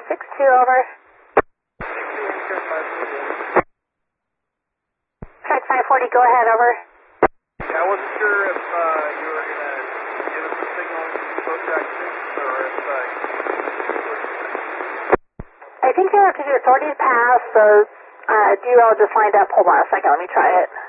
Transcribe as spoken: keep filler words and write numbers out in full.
six two, over. Track five forty, go ahead, over. Yeah, I wasn't sure if uh, you were going to give us a signal on track six or if uh, I think you'll have to do authority to pass, so uh, do all just lined up. Hold on a second, let me try it.